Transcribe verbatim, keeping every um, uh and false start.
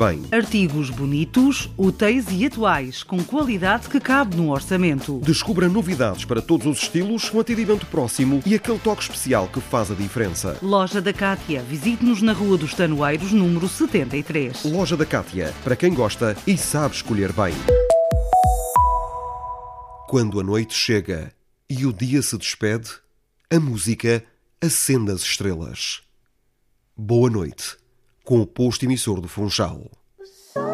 bem. Artigos bonitos, úteis e atuais, com qualidade que cabe no orçamento. Descubra novidades para todos os estilos, com atendimento próximo e aquele toque especial que faz a diferença. Loja da Cátia. Visite-nos na Rua dos Tanoeiros, número setenta e três. Loja da Cátia, para quem gosta e sabe escolher bem. Quando a noite chega e o dia se despede, a música acende as estrelas. Boa noite, com o posto emissor do Funchal.